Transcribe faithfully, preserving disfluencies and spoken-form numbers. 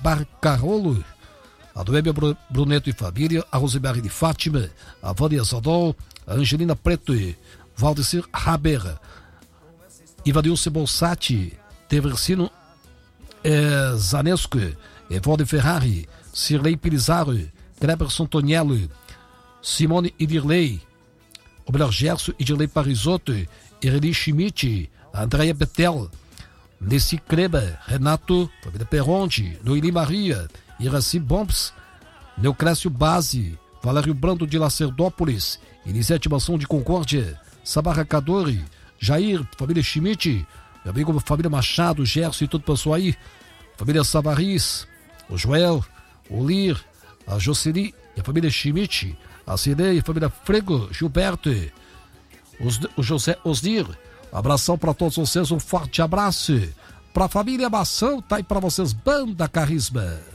Barcarolo, a Noêmia Bruneto e família, a Rosemary de Fátima, a Vânia Zadol, a Angelina Preto, Valdecir Raber, Ivanilce Bolsati, Teversino eh, Zanesco, Evode Ferrari, Cirlei Pilizaro, Greberson Toniello, Simone Idirley, o melhor Gerson Idirley Parisotto, Ireli Schmidt, Andréia Betel, Nessi Kreba, Renato, família Peronde, Noeli Maria, Iraci Bombs, Neucrécio Base, Valério Brando de Lacerdópolis, Elisete Mansão de Concórdia, Sabarra Cadore, Jair, família Schmidt, meu amigo família Machado, Gerson e todo o pessoal aí, família Savaris, o Joel, o Lir, a Jocely e a família Schmidt, a Cirei, a família Frego, Gilberto, os, o José Osnir, um abração para todos vocês, um forte abraço, para a família Mação, tá aí para vocês, Banda Carisma.